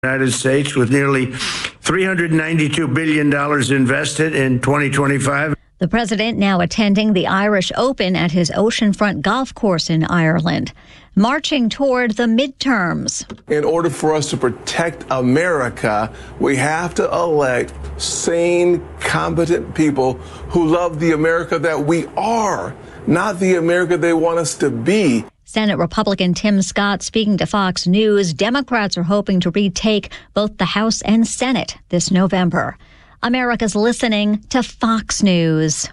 United States with nearly $392 billion invested in 2025. The president now attending the Irish Open at his oceanfront golf course in Ireland, marching toward the midterms. In order for us to protect America, we have to elect sane, competent people who love the America that we are, not the America they want us to be. Senate Republican Tim Scott speaking to Fox News. Democrats are hoping to retake both the House and Senate this November. America's listening to Fox News.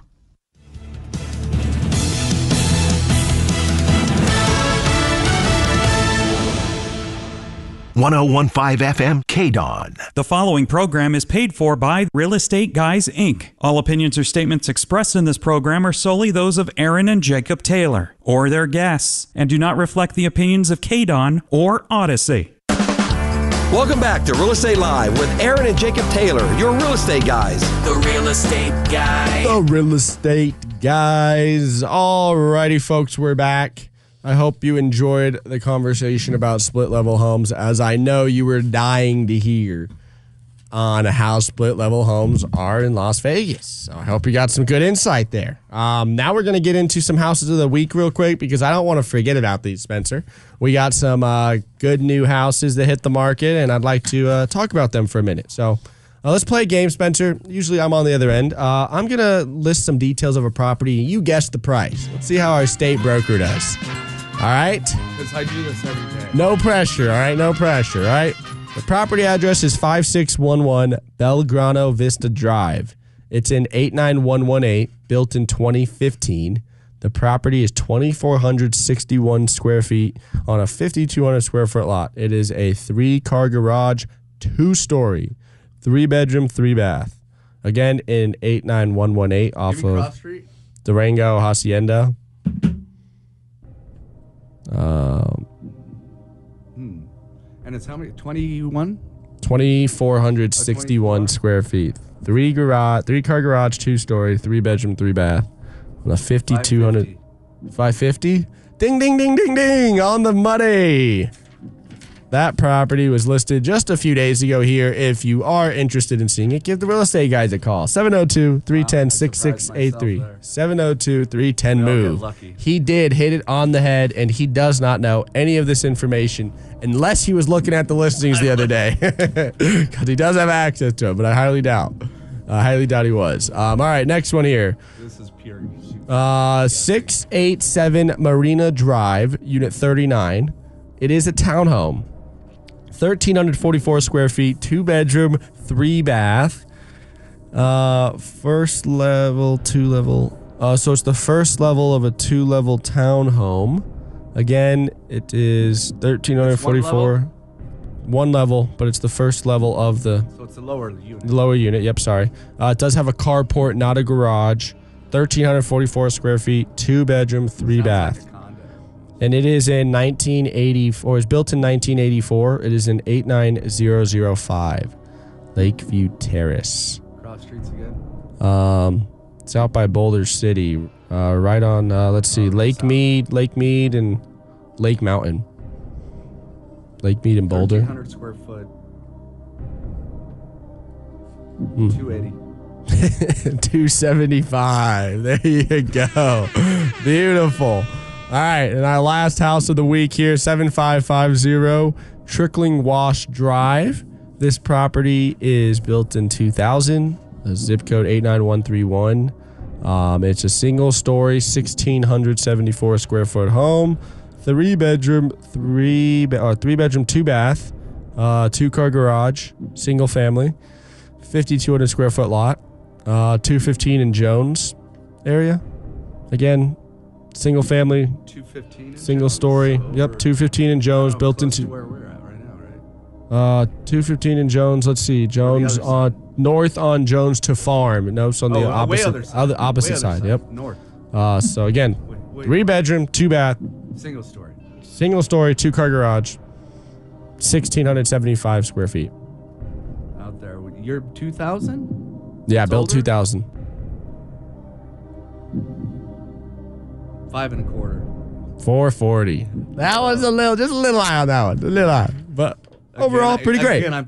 .1015 FM KDON. The following program is paid for by Real Estate Guys, Inc. All opinions or statements expressed in this program are solely those of Aaron and Jacob Taylor or their guests and do not reflect the opinions of KDON or Odyssey. Welcome back to Real Estate Live with Aaron and Jacob Taylor, your real estate guys. The Real Estate Guy. The Real Estate Guys. All righty, folks, we're back. I hope you enjoyed the conversation about split-level homes, as I know you were dying to hear on how split-level homes are in Las Vegas. So I hope you got some good insight there. Now we're going to get into some houses of the week real quick because I don't want to forget about these, Spencer. We got some good new houses that hit the market, and I'd like to talk about them for a minute. So let's play a game, Spencer. Usually I'm on the other end. I'm going to list some details of a property. You guess the price. Let's see how our state broker does. All right? Because I do this every day. No pressure, all right? No pressure, all right? The property address is 5611 Belgrano Vista Drive. It's in 89118, built in 2015. The property is 2,461 square feet on a 5,200 square foot lot. It is a 3-car garage, 2-story, 3-bedroom, 3-bath. Again, in 89118 off of Durango Hacienda. And it's how many? 21? 2,461 square feet. 3-car garage, 2-story, 3-bedroom, 3-bath. On a 5,200. 550? Ding, ding, ding, ding, ding. On the money. That property was listed just a few days ago here. If you are interested in seeing it, give the real estate guys a call. 702-310-6683. 702-310-MOVE. He did hit it on the head, and he does not know any of this information unless he was looking at the listings the other day. Because he does have access to it, but I highly doubt. He was. All right, next one here. This is pure. 687 Marina Drive, Unit 39. It is a townhome. 1,344 square feet, 2-bedroom, 3-bath. First level, 2-level. So it's the first level of a 2-level townhome. Again, it is 1,344. One level, but it's the first level of the... So it's the lower unit. The lower unit, yep, sorry. It does have a carport, not a garage. 1,344 square feet, 2-bedroom, 3-bath. And it is in 1984. It was built in 1984. It is in 89005 Lakeview Terrace. Cross streets again? It's out by Boulder City. Right on, let's see, Lake Mead, and Lake Mountain. Lake Mead and Boulder. 1,300 square foot. 280. 275. There you go. Beautiful. All right, and our last house of the week here, 7550 Trickling Wash Drive. This property is built in 2000, zip code 89131. It's a single-story, 1,674 square foot home, 3-bedroom, 2-bath, 2-car garage, single family, 5,200 square foot lot, 215 in Jones area. Again, single family, 215 single story. So yep, 215 in Jones, built into where we're at right now, right? 215 in Jones. Let's see, Jones on north on Jones to Farm. No, it's on the opposite side. Yep, north. So again, 3-bedroom, 2-bath, Single story, 2-car garage, 1,675 square feet. Out there, you're 2000? Yeah, built 2000. 5 1/4. 440. That was just a little high on that one. A little high. But Overall, pretty great. Again, I'm